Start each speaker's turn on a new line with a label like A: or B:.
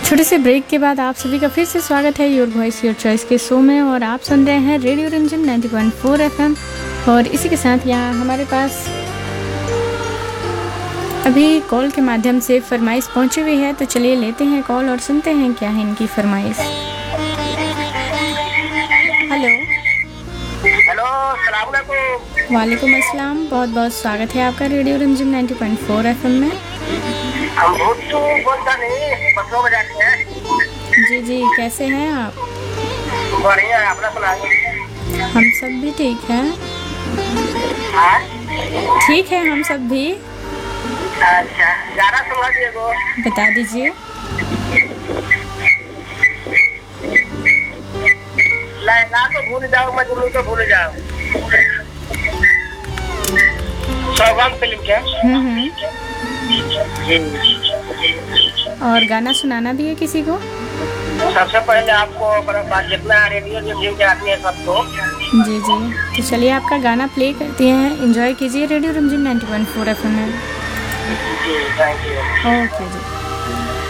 A: छोटे से ब्रेक के बाद आप सभी का फिर से स्वागत है योर वॉइस योर चॉइस के शो में। और आप सुन रहे हैं रेडियो रिमझिम 90.4 FM। और इसी के साथ यहाँ हमारे पास अभी कॉल के माध्यम से फरमाइश पहुँची हुई है, तो चलिए लेते हैं कॉल और सुनते हैं क्या है इनकी फरमाइश। हेलो
B: अस्सलाम वालेकुम।
A: वालेकुम अस्सलाम। बहुत बहुत स्वागत है आपका रेडियो रिमझिम 90.4 FM में।
B: हम भूतू बोलता नहीं, बसों में जाते हैं।
A: जी जी, कैसे हैं आप?
B: बढ़िया है, अपना सुनाइए।
A: हम सब भी ठीक हैं।
B: हाँ?
A: ठीक है, हम सब भी।
B: अच्छा, गाना सुना दिए गो।
A: बता दीजिए।
B: लैला तो भूल जाओ, मजनू तो भूल जाओ। सौगंध फिल्म क्या?
A: और गाना सुनाना भी है किसी को?
B: सबसे पहले आपको जितना रेडियो रिमझिम के आदमी है सबको।
A: जी जी, तो चलिए आपका गाना प्ले करते हैं, एंजॉय कीजिए रेडियो रिमझिम 90.4 FM में।
B: जी, थैंक यू।
A: Okay ji.